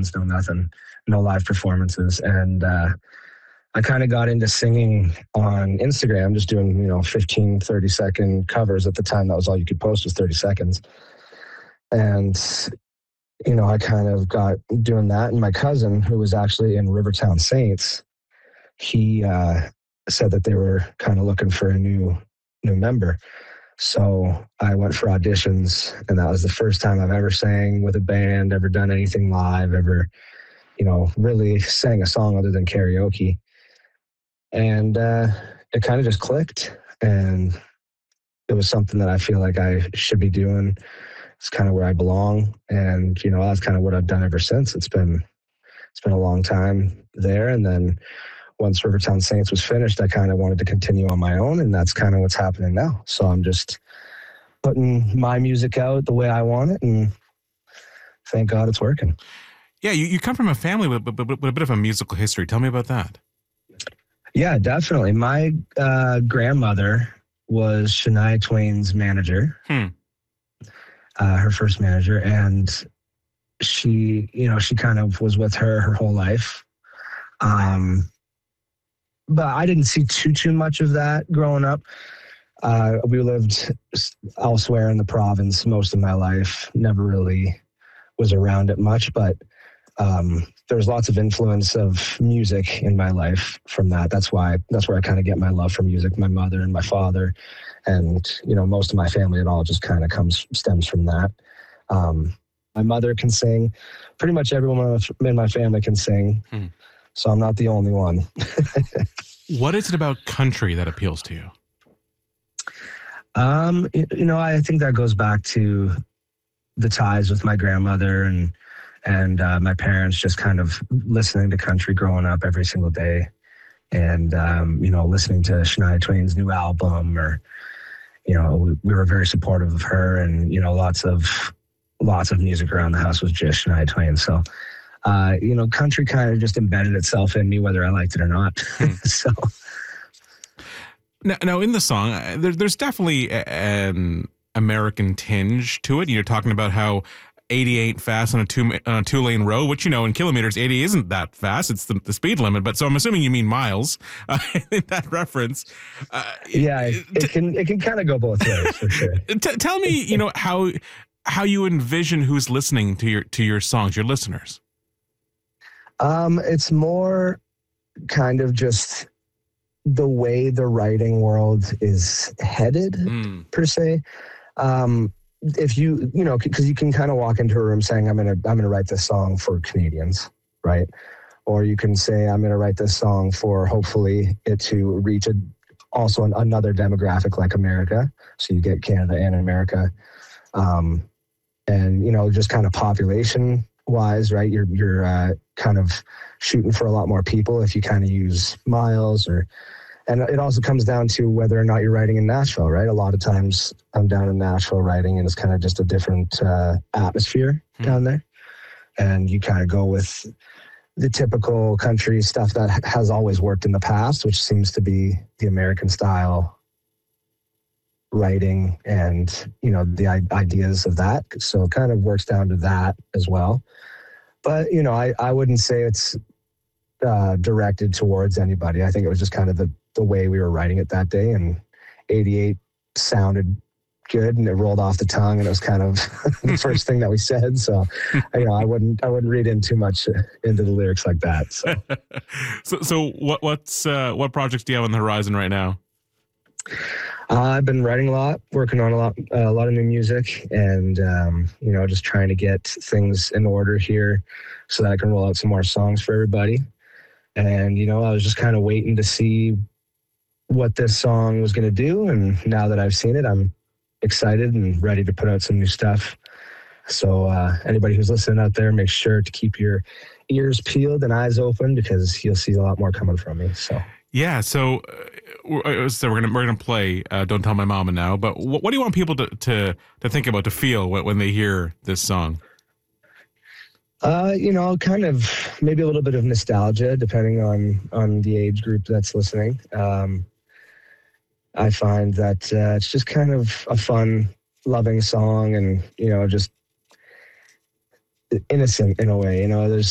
bands, no nothing, no live performances. And I kind of got into singing on Instagram, just doing, 15, 30-second covers. At the time, that was all you could post, was 30 seconds. And, I kind of got doing that. And my cousin, who was actually in Rivertown Saints, he said that they were kind of looking for a new member. So I went for auditions, and that was the first time I've ever sang with a band, ever done anything live, ever, really sang a song other than karaoke. And it kind of just clicked, and it was something that I feel like I should be doing. It's kind of where I belong, and that's kind of what I've done ever since. It's been a long time there, and then once Rivertown Saints was finished, I kind of wanted to continue on my own, and that's kind of what's happening now. So I'm just putting my music out the way I want it, and thank God it's working. Yeah, you come from a family with a bit of a musical history. Tell me about that. Yeah, definitely. My grandmother was Shania Twain's manager, her first manager, and she kind of was with her whole life. But I didn't see too much of that growing up. We lived elsewhere in the province most of my life. Never really was around it much, but there was lots of influence of music in my life from that. That's where I kind of get my love for music. My mother and my father, and most of my family, it all just kind of stems from that. My mother can sing. Pretty much everyone in my family can sing. So I'm not the only one. What is it about country that appeals to you? I think that goes back to the ties with my grandmother and my parents, just kind of listening to country growing up every single day, and listening to Shania Twain's new album, or we were very supportive of her, and lots of music around the house was just Shania Twain. So country kind of just embedded itself in me, whether I liked it or not. So now in the song, there's definitely an American tinge to it. You're talking about how 80 ain't fast on a two-lane road, which, in kilometers, 80 isn't that fast. It's the speed limit. But so I'm assuming you mean miles in that reference. It can kind of go both ways, for sure. Tell me, how you envision who's listening to your songs, your listeners. It's more kind of just the way the writing world is headed, per se. If because you can kind of walk into a room saying, I'm gonna write this song for Canadians, right? Or you can say, I'm gonna write this song for hopefully it to reach also another demographic like America. So you get Canada and America, and just kind of population wise, right? You're kind of shooting for a lot more people if you kind of use miles, and it also comes down to whether or not you're writing in Nashville, right? A lot of times I'm down in Nashville writing, and it's kind of just a different atmosphere down there, and you kind of go with the typical country stuff that has always worked in the past, which seems to be the American style writing and the ideas of that. So it kind of works down to that as well. But I wouldn't say it's directed towards anybody. I think it was just kind of the way we were writing it that day, and 88 sounded good and it rolled off the tongue, and it was kind of the first thing that we said. So I wouldn't read in too much into the lyrics like that. So what projects do you have on the horizon right now? I've been writing a lot, working on a lot of new music, and just trying to get things in order here so that I can roll out some more songs for everybody. And I was just kind of waiting to see what this song was going to do, and now that I've seen it, I'm excited and ready to put out some new stuff. So anybody who's listening out there, make sure to keep your ears peeled and eyes open, because you'll see a lot more coming from me. So yeah, so we're gonna play "Don't Tell My Mama" now. But what do you want people to think about, to feel when they hear this song? Kind of maybe a little bit of nostalgia, depending on the age group that's listening. I find that it's just kind of a fun, loving song, and just innocent in a way. There's